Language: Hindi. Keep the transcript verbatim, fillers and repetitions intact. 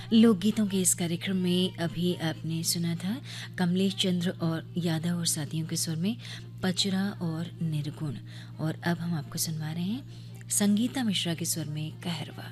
लोकगीतों के इस कार्यक्रम में अभी आपने सुना था कमलेश चंद्र और यादव और साथियों के सुर में पचरा और निर्गुण। और अब हम आपको सुनवा रहे हैं संगीता मिश्रा के सुर में कहरवा।